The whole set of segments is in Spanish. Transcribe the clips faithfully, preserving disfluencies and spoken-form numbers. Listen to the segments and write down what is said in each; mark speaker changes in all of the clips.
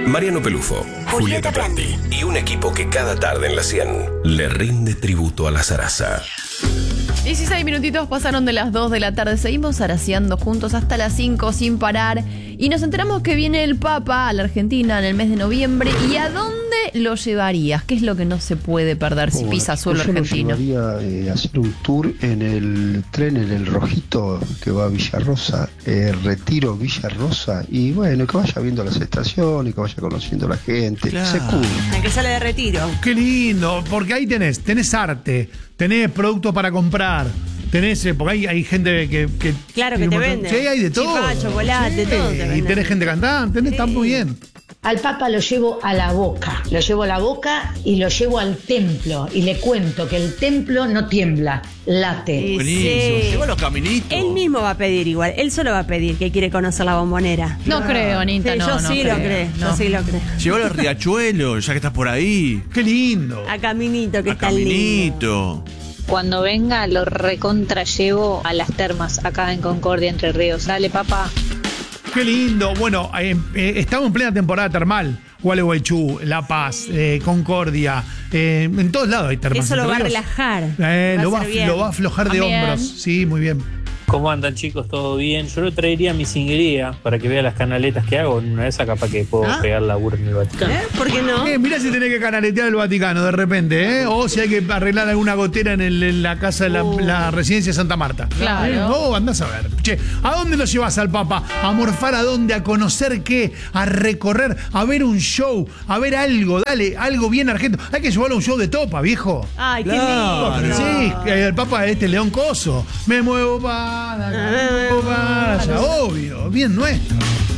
Speaker 1: Mariano Pelufo, Julieta Prandi y un equipo que cada tarde en la cien le rinde tributo a la zaraza.
Speaker 2: dieciséis minutitos pasaron de las dos de la tarde. Seguimos zaraceando juntos hasta las cinco sin parar. Y nos enteramos que viene el Papa a la Argentina en el mes de noviembre. ¿Y a dónde lo llevarías? ¿Qué es lo que no se puede perder si pisa suelo argentino?
Speaker 3: Yo lo llevaría eh, a hacer un tour en el tren, en el Rojito, que va a Villarrosa, eh, Retiro, Villarrosa. Y bueno, que vaya viendo las estaciones, que vaya conociendo a la gente.
Speaker 4: Claro.
Speaker 3: Se cubre.
Speaker 5: El que sale de Retiro.
Speaker 4: Qué lindo, porque ahí tenés, tenés arte, tenés productos para comprar. Tenés, porque hay, hay gente que, que
Speaker 5: Claro que te vende.
Speaker 4: Sí, hay de todo.
Speaker 5: Chipá, chocolate,
Speaker 4: Sí,
Speaker 5: todo te
Speaker 4: y
Speaker 5: venden.
Speaker 4: tenés gente cantante, tenés,
Speaker 5: Sí.
Speaker 4: está muy bien.
Speaker 6: Al Papa lo llevo a la Boca, lo llevo a la Boca y lo llevo al templo y le cuento que el templo no tiembla, late.
Speaker 5: Sí,
Speaker 7: Buenísimo.
Speaker 5: sí.
Speaker 7: Lleva los caminitos.
Speaker 5: Él mismo va a pedir igual, él solo va a pedir que quiere conocer la Bombonera.
Speaker 2: No creo, Anita,
Speaker 5: Sí,
Speaker 2: no,
Speaker 5: yo
Speaker 2: no
Speaker 5: sí
Speaker 2: creo.
Speaker 5: lo creo,
Speaker 2: No.
Speaker 5: yo sí lo creo.
Speaker 7: Lleva los riachuelos, ya que estás por ahí.
Speaker 4: Qué lindo.
Speaker 5: A Caminito, que
Speaker 7: A
Speaker 5: está lindo.
Speaker 7: caminito.
Speaker 8: Cuando venga lo recontra llevo a las termas acá en Concordia, Entre Ríos. Dale, papá.
Speaker 4: Qué lindo. Bueno, eh, eh, estamos en plena temporada termal. Gualeguaychú, La Paz, eh, Concordia, eh, en todos lados hay termas.
Speaker 5: Eso lo va a
Speaker 4: Entre Ríos.
Speaker 5: relajar.
Speaker 4: Eh,
Speaker 5: Va a
Speaker 4: lo, va,
Speaker 5: hacer bien.
Speaker 4: lo va a aflojar de
Speaker 2: También.
Speaker 4: hombros. Sí, muy bien.
Speaker 9: ¿Cómo andan, chicos? ¿Todo bien? Yo lo traería a mi singuería para que vea las canaletas que hago. En una de esas capaz que puedo
Speaker 5: ¿Ah?
Speaker 9: pegar laburo en el Vaticano.
Speaker 5: ¿Eh? ¿Por qué no?
Speaker 4: Eh, mirá si tenés que canaletear el Vaticano de repente, ¿eh? O si hay que arreglar alguna gotera en, el- en la casa de la,
Speaker 5: Uh.
Speaker 4: la residencia de Santa Marta.
Speaker 2: Claro.
Speaker 4: Eh, No, andás a ver. Che, ¿a dónde lo llevas al Papa? ¿A morfar a dónde? ¿A conocer qué? ¿A recorrer? ¿A ver un show? ¿A ver algo? Dale, algo bien argentino. Hay que llevarlo a un show de topa, viejo.
Speaker 5: Ay, qué
Speaker 7: Claro.
Speaker 5: lindo.
Speaker 4: Sí, que el Papa este León Coso. Me muevo para acá, me muevo para allá. Obvio, bien nuestro.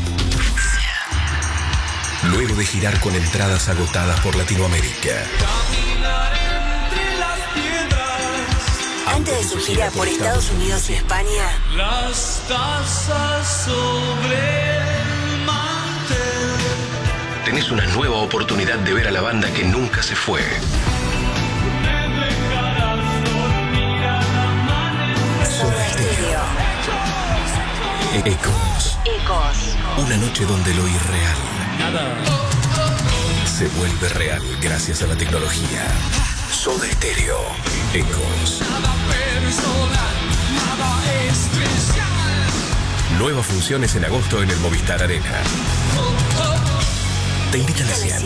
Speaker 1: Luego de girar con entradas agotadas por Latinoamérica.
Speaker 10: Antes de su gira por Estados Unidos y España,
Speaker 11: Las tazas sobre el mantel.
Speaker 1: Tenés una nueva oportunidad de ver a la banda que nunca se fue.
Speaker 11: Me dejarás dormir al amanecer.
Speaker 10: Soda Stereo,
Speaker 1: Ecos.
Speaker 10: Ecos.
Speaker 1: Una noche donde lo irreal se vuelve real gracias a la tecnología. Soda Stereo. Ecos.
Speaker 11: Nada personal, nada especial.
Speaker 1: Nuevas funciones en agosto en el Movistar Arena. Te invitan a cien.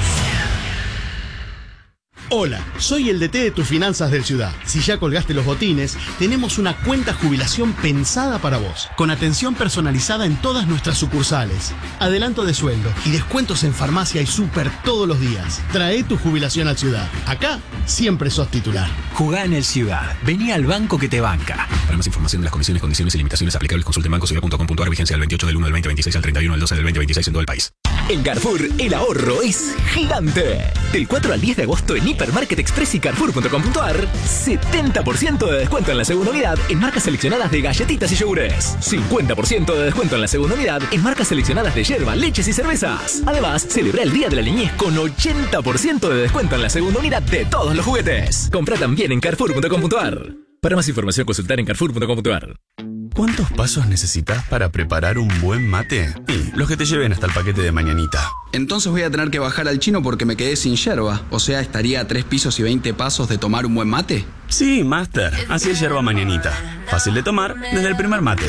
Speaker 12: Hola, soy el D T de tus finanzas del Ciudad. Si ya colgaste los botines, tenemos una cuenta jubilación pensada para vos, con atención personalizada en todas nuestras sucursales, adelanto de sueldo y descuentos en farmacia y súper todos los días. Trae tu jubilación al Ciudad. Acá siempre sos titular.
Speaker 13: Jugá en el Ciudad. Vení al banco que te banca.
Speaker 1: Para más información de las condiciones, condiciones y limitaciones aplicables, consulte en banco ciudad punto com punto a r, vigencia del veintiocho del uno del veinte veintiséis al treinta y uno del doce del veinte veintiséis en todo el país.
Speaker 13: En Carrefour, el ahorro es gigante. Del cuatro al diez de agosto en Hipermarket Express y Carrefour punto com punto a r, setenta por ciento de descuento en la segunda unidad en marcas seleccionadas de galletitas y yogures. cincuenta por ciento de descuento en la segunda unidad en marcas seleccionadas de yerba, leches y cervezas. Además, celebra el Día de la Niñez con ochenta por ciento de descuento en la segunda unidad de todos los juguetes. Compra también en Carrefour punto com punto a r. Para más información, consultar en Carrefour punto com punto a r.
Speaker 14: ¿Cuántos pasos necesitas para preparar un buen mate? Y los que te lleven hasta el paquete de mañanita.
Speaker 15: Entonces voy a tener que bajar al chino porque me quedé sin yerba. O sea, estaría a tres pisos y veinte pasos de tomar un buen mate.
Speaker 14: Sí, Master. Así es yerba mañanita. Fácil de tomar desde el primer mate.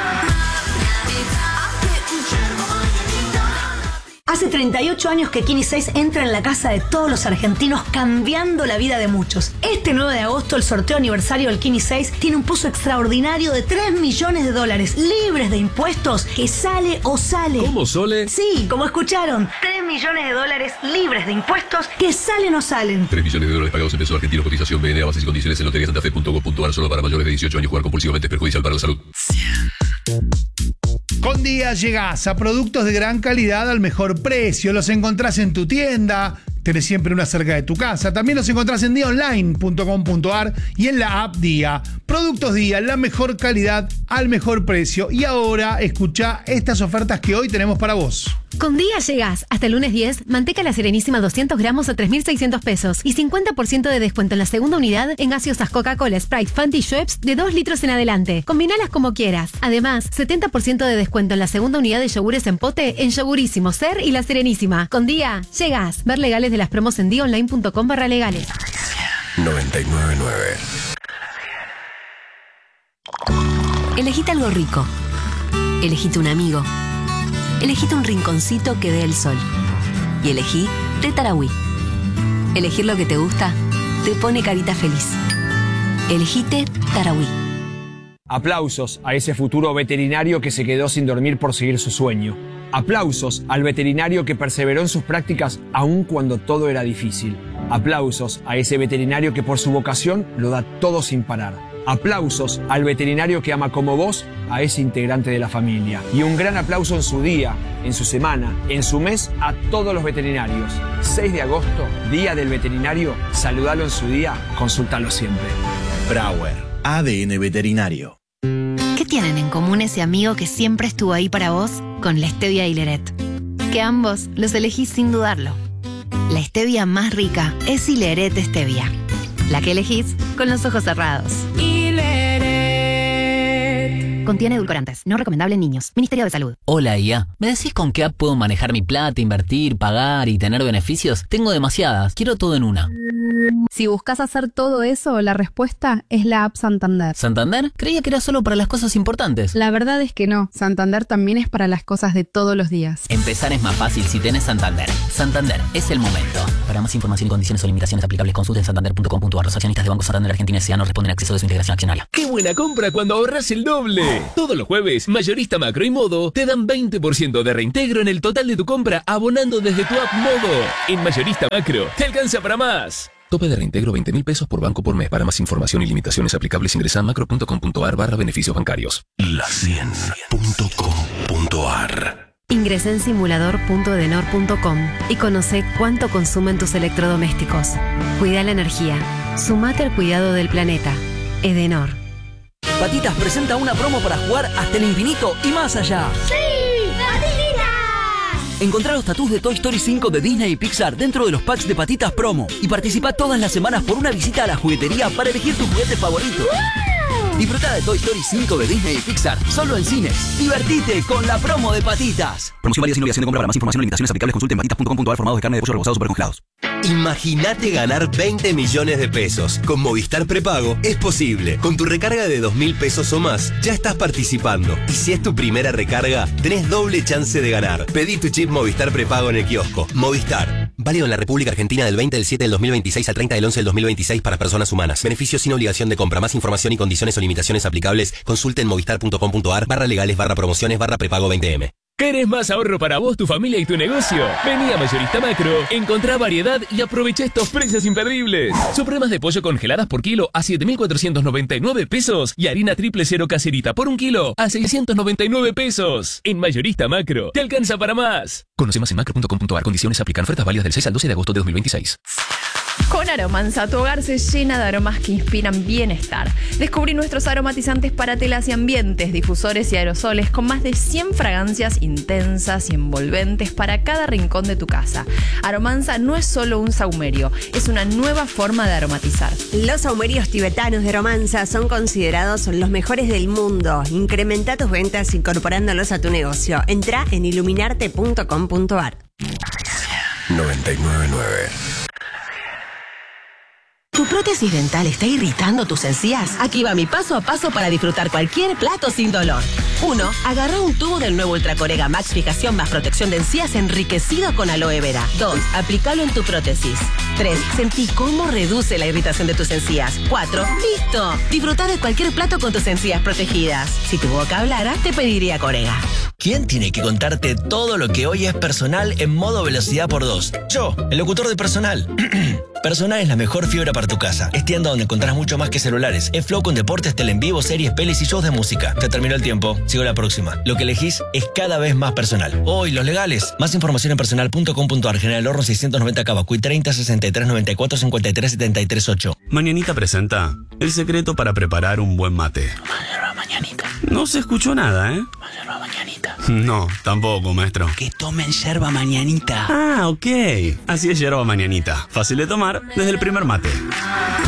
Speaker 16: Hace treinta y ocho años que Kini seis entra en la casa de todos los argentinos, cambiando la vida de muchos. Este nueve de agosto, el sorteo aniversario del Kini seis tiene un pozo extraordinario de tres millones de dólares, libres de impuestos, que sale o sale.
Speaker 1: ¿Cómo, Sole?
Speaker 16: Sí, como escucharon, tres millones de dólares libres de impuestos, que salen o salen.
Speaker 1: tres millones de dólares pagados en pesos argentinos, cotización B N A, bases y condiciones en lotería santa fe punto com punto a r, solo para mayores de dieciocho años. Jugar compulsivamente es perjudicial para la salud.
Speaker 4: Con Día llegás a productos de gran calidad al mejor precio. Los encontrás en tu tienda. tenés siempre una cerca de tu casa. También nos encontrás en día online punto com punto a r y en la app Día. Productos Día, la mejor calidad al mejor precio. Y ahora escuchá estas ofertas que hoy tenemos para vos.
Speaker 17: Con Día llegás hasta el lunes diez, manteca La Serenísima doscientos gramos a tres mil seiscientos pesos y cincuenta por ciento de descuento en la segunda unidad en gaseosas Coca-Cola, Sprite, Fanta y Schweppes de dos litros en adelante. Combinalas como quieras. Además, setenta por ciento de descuento en la segunda unidad de yogures en pote en Yogurísimo, Ser y La Serenísima. Con Día llegás. Ver legales de las promos en día online punto com barra legales.
Speaker 1: noventa y nueve punto nueve.
Speaker 18: Elegite algo rico. Elegite un amigo. Elegite un rinconcito que dé el sol. Y elegí Té Tarahui. Elegir lo que te gusta te pone carita feliz. Elegite Tarahui.
Speaker 19: Aplausos a ese futuro veterinario que se quedó sin dormir por seguir su sueño. Aplausos al veterinario que perseveró en sus prácticas aun cuando todo era difícil. Aplausos a ese veterinario que por su vocación lo da todo sin parar. Aplausos al veterinario que ama como vos a ese integrante de la familia. Y un gran aplauso en su día, en su semana, en su mes a todos los veterinarios. seis de agosto, Día del Veterinario. Saludalo en su día, consúltalo siempre.
Speaker 1: Brauer, A D N Veterinario.
Speaker 18: ¿Qué tienen en común ese amigo que siempre estuvo ahí para vos con la Stevia y Leret? Que ambos los elegís sin dudarlo. La Stevia más rica es Ileret Stevia. La que elegís con los ojos cerrados. Ileret. Contiene edulcorantes. No recomendable en niños. Ministerio de Salud.
Speaker 20: Hola, I A. ¿Me decís con qué app puedo manejar mi plata, invertir, pagar y tener beneficios? Tengo demasiadas. Quiero todo en una.
Speaker 21: Si buscas hacer todo eso, la respuesta es la app Santander.
Speaker 20: ¿Santander? Creía que era solo para las cosas importantes.
Speaker 21: La verdad es que no. Santander también es para las cosas de todos los días.
Speaker 20: Empezar es más fácil si tenés Santander. Santander, es el momento. Para más información y condiciones o limitaciones aplicables, consulten santander punto com punto a r. Los accionistas de Banco Santander Argentina S A no responden a acceso de su integración accionaria.
Speaker 13: ¡Qué buena compra cuando ahorras el doble! Todos los jueves, Mayorista Macro y Modo te dan veinte por ciento de reintegro en el total de tu compra abonando desde tu app Modo. En Mayorista Macro, te alcanza para más. Tope de reintegro veinte mil pesos por banco por mes. Para más información y limitaciones aplicables ingresa a macro punto com punto a r barra beneficios bancarios.
Speaker 1: La cien punto com punto a r.
Speaker 17: Ingresá en simulador punto edenor punto com y conoce cuánto consumen tus electrodomésticos. Cuida la energía. Sumate al cuidado del planeta. Edenor.
Speaker 22: Patitas presenta una promo para jugar hasta el infinito y más allá.
Speaker 16: ¡Sí! ¡Patitas!
Speaker 22: Encontrá los tatús de Toy Story cinco de Disney y Pixar dentro de los packs de Patitas Promo y participa todas las semanas por una visita a la juguetería para elegir tu juguete favorito. ¡Wow! Disfruta de Toy Story cinco de Disney y Pixar solo en cines. Divertite con la promo de Patitas.
Speaker 23: Promoción válida sin obligación de compra. Para más información y limitaciones aplicables consulte en patitas punto com punto a r. Formados de carne de pollo rebozados super congelados.
Speaker 24: Imagínate ganar veinte millones de pesos. Con Movistar Prepago es posible. Con tu recarga de dos mil pesos o más, ya estás participando. Y si es tu primera recarga, tenés doble chance de ganar. Pedí tu chip Movistar Prepago en el kiosco. Movistar. Válido en la República Argentina del veinte del siete del dos mil veintiséis al treinta del once del dos mil veintiséis para personas humanas. Beneficios sin obligación de compra. Más información y condiciones o limitaciones aplicables, consulte en movistar punto com punto a r barra legales barra promociones barra prepago veinte eme.
Speaker 13: ¿Querés más ahorro para vos, tu familia y tu negocio? Vení a Mayorista Macro, encontrá variedad y aprovecha estos precios imperdibles. Supremas de pollo congeladas por kilo a siete mil cuatrocientos noventa y nueve pesos y harina triple cero caserita por un kilo a seiscientos noventa y nueve pesos. En Mayorista Macro, te alcanza para más. Conoce más en macro punto com punto a r. Condiciones aplican. Ofertas válidas del seis al doce de agosto de dos mil veintiséis.
Speaker 2: Con Aromanza, tu hogar se llena de aromas que inspiran bienestar. Descubrí nuestros aromatizantes para telas y ambientes, difusores y aerosoles con más de cien fragancias intensas y envolventes para cada rincón de tu casa. Aromanza no es solo un saumerio, es una nueva forma de aromatizar.
Speaker 5: Los saumerios tibetanos de Aromanza son considerados los mejores del mundo. Incrementa tus ventas incorporándolos a tu negocio. Entra en iluminarte punto com punto a r.
Speaker 1: noventa y nueve punto nueve.
Speaker 25: ¿Tu prótesis dental está irritando tus encías? Aquí va mi paso a paso para disfrutar cualquier plato sin dolor. uno. Agarra un tubo del nuevo Ultracorega Max Fijación más protección de encías enriquecido con aloe vera. dos. Aplícalo en tu prótesis. tres. Sentí cómo reduce la irritación de tus encías. cuatro. ¡Listo! Disfruta de cualquier plato con tus encías protegidas. Si tu boca hablara, te pediría Corega.
Speaker 3: ¿Quién tiene que contarte todo lo que hoy es Personal en modo velocidad por dos? Yo, el locutor de Personal. Personal es la mejor fibra para tu casa. Es tienda donde encontrás mucho más que celulares. Es Flow con deportes, tele en vivo, series, pelis y shows de música. Se terminó el tiempo. Sigo la próxima. Lo que elegís es cada vez más personal. Hoy, los legales. Más información en personal punto com punto ar. General Horno seiscientos noventa Cavacuy treinta sesenta y tres noventa y cuatro cincuenta y tres setenta y tres ocho.
Speaker 14: Mañanita presenta el secreto para preparar un buen mate.
Speaker 6: Mañanita.
Speaker 14: No se escuchó nada, ¿eh?
Speaker 6: Yerba mañanita.
Speaker 14: No, tampoco, maestro.
Speaker 6: Que tomen yerba mañanita.
Speaker 14: Ah, ok. Así es yerba mañanita. Fácil de tomar desde el primer mate.